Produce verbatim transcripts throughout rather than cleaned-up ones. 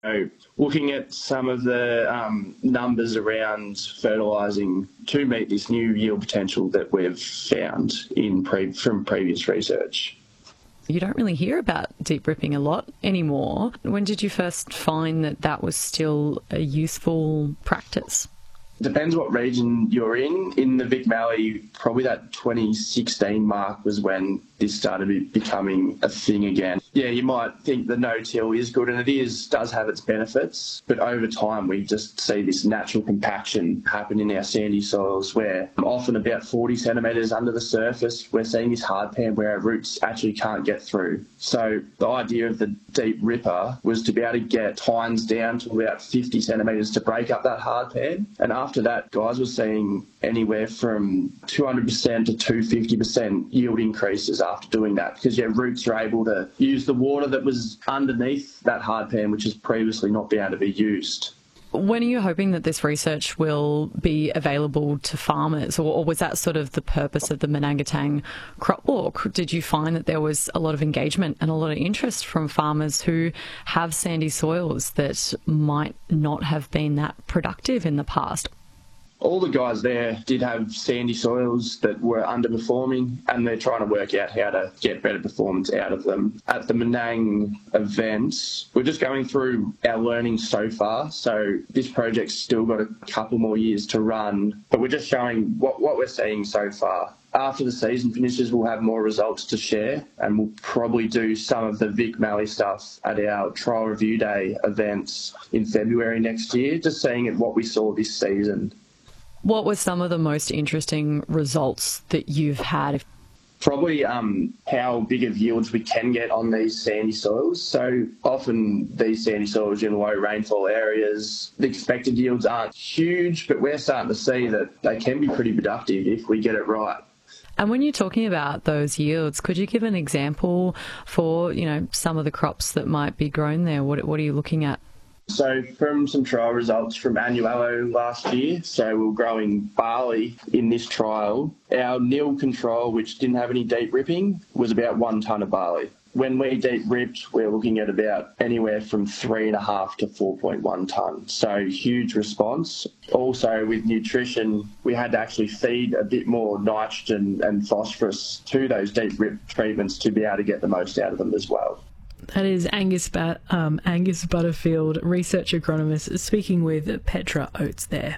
So looking at some of the um, numbers around fertilising to meet this new yield potential that we've found in pre- from previous research. You don't really hear about deep ripping a lot anymore. When did you first find that that was still a useful practice? Depends what region you're in. In the Vic Valley, probably that twenty sixteen mark was when this started becoming a thing again. Yeah, you might think the no-till is good, and it is, does have its benefits, but over time we just see this natural compaction happen in our sandy soils where often about forty centimetres under the surface we're seeing this hard pan where our roots actually can't get through. So the idea of the deep ripper was to be able to get tines down to about fifty centimetres to break up that hard pan, and after that guys were seeing anywhere from two hundred percent to two hundred fifty percent yield increases after doing that, because your roots are able to use the water that was underneath that hard pan, which has previously not been able to be used. When are you hoping that this research will be available to farmers, or, or was that sort of the purpose of the Manangatang crop walk? Did you find that there was a lot of engagement and a lot of interest from farmers who have sandy soils that might not have been that productive in the past? All the guys there did have sandy soils that were underperforming, and they're trying to work out how to get better performance out of them. At the Menang events, we're just going through our learning so far, so this project's still got a couple more years to run, but we're just showing what, what we're seeing so far. After the season finishes, we'll have more results to share, and we'll probably do some of the Vic Mallee stuff at our Trial Review Day events in February next year, just seeing what we saw this season. What were some of the most interesting results that you've had? Probably um, how big of yields we can get on these sandy soils. So often these sandy soils in low rainfall areas, the expected yields aren't huge, but we're starting to see that they can be pretty productive if we get it right. And when you're talking about those yields, could you give an example for, you know, some of the crops that might be grown there? What, what are you looking at? So from some trial results from Annuello last year, so we were growing barley in this trial. Our nil control, which didn't have any deep ripping, was about one tonne of barley. When we deep ripped, we're looking at about anywhere from three and a half to four point one tonne. So huge response. Also with nutrition, we had to actually feed a bit more nitrogen and phosphorus to those deep rip treatments to be able to get the most out of them as well. That is Angus, Bat, um, Angus Butterfield, research agronomist, speaking with Petra Oates there.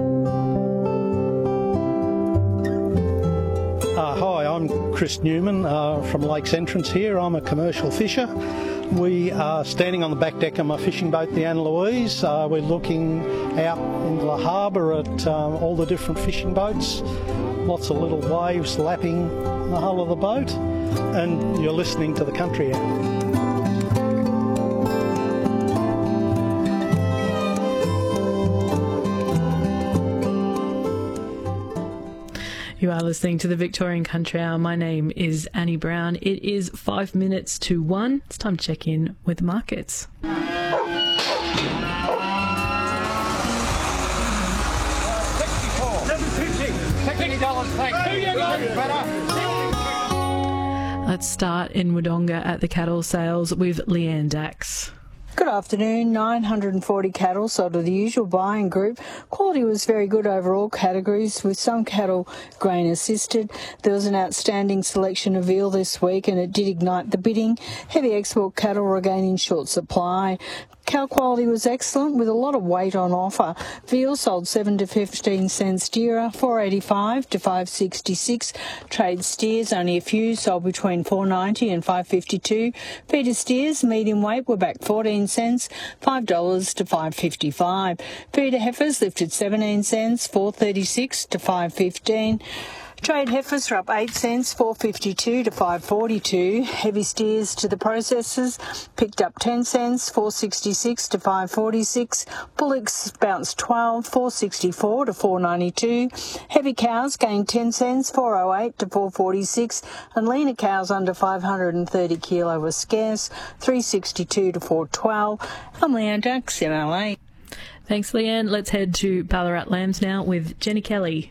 Uh, hi, I'm Chris Newman uh, from Lakes Entrance here. I'm a commercial fisher. We are standing on the back deck of my fishing boat, the Anne Louise. Uh, we're looking out into the harbour at um, all the different fishing boats. Lots of little waves lapping the hull of the boat. And you're listening to the Country Hour. You are listening to the Victorian Country Hour. My name is Annie Brown. It is five minutes to one. It's time to check in with the markets. Let's start in Wodonga at the cattle sales with Leanne Dax. Good afternoon. nine hundred forty cattle sold to the usual buying group. Quality was very good over all categories, with some cattle grain assisted. There was an outstanding selection of veal this week, and it did ignite the bidding. Heavy export cattle were again in short supply. Cow quality was excellent, with a lot of weight on offer. Veal sold seven to fifteen cents dearer, four eighty-five to five sixty-six. Trade steers, only a few, sold between four ninety and five fifty-two. Feeder steers, medium weight, were back fourteen cents, five dollars to five fifty-five. Feeder heifers lifted seventeen cents, four thirty-six to five fifteen. Trade heifers are up eight cents, four fifty-two to five forty-two. Heavy steers to the processors picked up ten cents, four sixty-six to five forty-six. Bullocks bounced twelve, four sixty-four to four ninety-two. Heavy cows gained ten cents, four oh eight to four forty-six. And leaner cows under five hundred thirty kilo were scarce, three sixty-two to four twelve. I'm Leanne Dax, M L A. Thanks, Leanne. Let's head to Ballarat Lambs now with Jenny Kelly. Good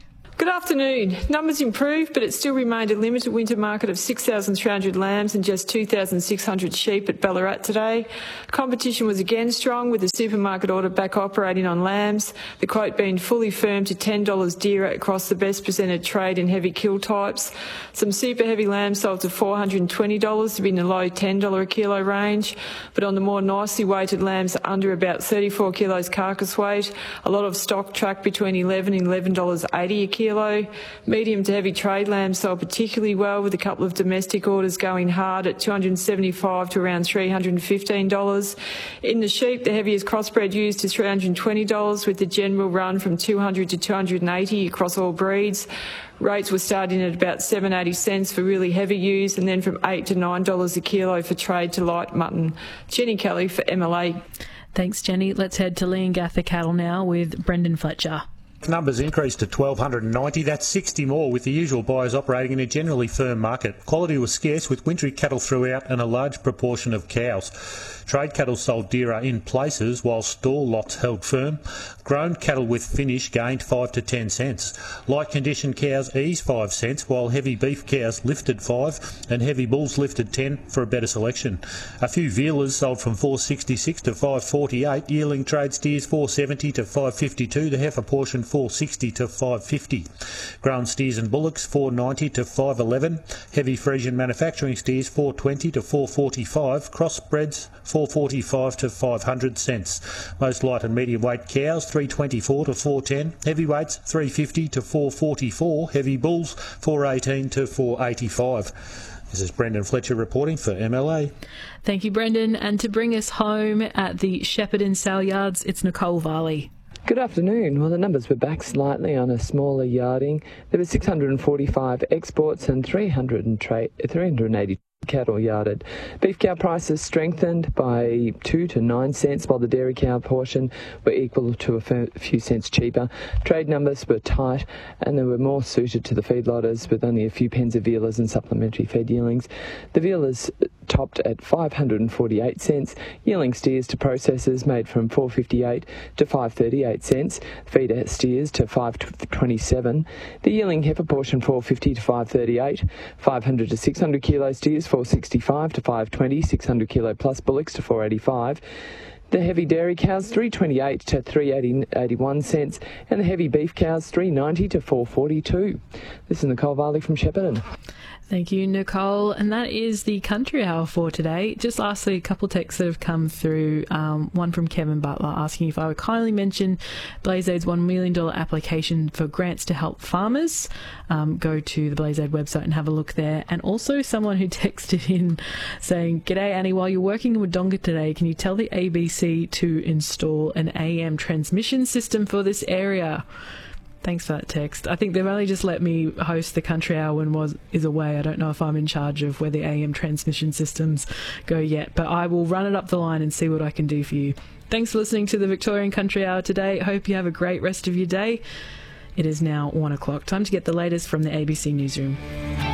Good afternoon. Numbers improved, but it still remained a limited winter market of six thousand three hundred lambs and just two thousand six hundred sheep at Ballarat today. Competition was again strong, with the supermarket order back operating on lambs, the quote being fully firm to ten dollars dearer across the best presented trade and heavy kill types. Some super heavy lambs sold to four hundred twenty dollars, to be in the low ten dollars a kilo range, but on the more nicely weighted lambs under about thirty-four kilos carcass weight, a lot of stock tracked between eleven dollars and eleven dollars eighty a kilo. Medium to heavy trade lambs sold particularly well, with a couple of domestic orders going hard at two hundred seventy-five dollars to around three hundred fifteen dollars. In the sheep, the heaviest crossbred used is three hundred twenty dollars, with the general run from two hundred dollars to two hundred eighty dollars across all breeds. Rates were starting at about seven dollars eighty cents for really heavy ewes, and then from eight dollars to nine dollars a kilo for trade to light mutton. Jenny Kelly for M L A. Thanks, Jenny. Let's head to Leongatha Cattle now with Brendan Fletcher. Numbers increased to twelve ninety, that's sixty more, with the usual buyers operating in a generally firm market. Quality was scarce, with wintry cattle throughout and a large proportion of cows. Trade cattle sold dearer in places, while store lots held firm. Grown cattle with finish gained five to ten cents. Light condition cows eased five cents, while heavy beef cows lifted five and heavy bulls lifted ten for a better selection. A few vealers sold from four sixty-six to five forty-eight, yearling trade steers four seventy to five fifty-two, the heifer portion four sixty to five fifty. Grown steers and bullocks four ninety to five eleven, heavy Frisian manufacturing steers four twenty to four forty-five, crossbreds four forty-five to five hundred cents. Most light and medium weight cows three twenty-four to four ten, heavyweights three fifty to four forty-four, heavy bulls four eighteen to four eighty-five. This is Brendan Fletcher reporting for M L A. Thank you, Brendan. And to bring us home at the Shepparton sale yards, it's Nicole Varley. Good afternoon. Well, the numbers were back slightly on a smaller yarding. There were six hundred forty-five exports and three hundred eighty cattle yarded. Beef cow prices strengthened by two to nine cents, while the dairy cow portion were equal to a few cents cheaper. Trade numbers were tight, and they were more suited to the feedlotters, with only a few pens of vealers and supplementary fed yearlings. The vealers topped at five hundred forty-eight cents. Yearling steers to processors made from four fifty-eight to five thirty-eight cents. Feeder steers to five twenty-seven. The yearling heifer portion four fifty to five thirty-eight. five hundred to six hundred kilo steers four sixty-five to five twenty. six hundred kilo plus bullocks to four eighty-five. The heavy dairy cows three twenty-eight to three eighty-one cents, and the heavy beef cows three ninety to four forty-two. This is Nicole Varley from Shepparton. Thank you, Nicole. And that is the Country Hour for today. Just lastly, a couple of texts that have come through. Um, one from Kevin Butler asking if I would kindly mention BlazeAid's one million dollars application for grants to help farmers. Um, go to the BlazeAid website and have a look there. And also someone who texted in saying, "G'day Annie, while you're working in Wodonga today, can you tell the A B C to install an A M transmission system for this area?" Thanks for that text. I think they've only just let me host the Country Hour when was is away. I don't know if I'm in charge of where the A M transmission systems go yet, but I will run it up the line and see what I can do for you. Thanks for listening to the Victorian Country Hour today. Hope you have a great rest of your day. It is now one o'clock. Time to get the latest from the A B C Newsroom.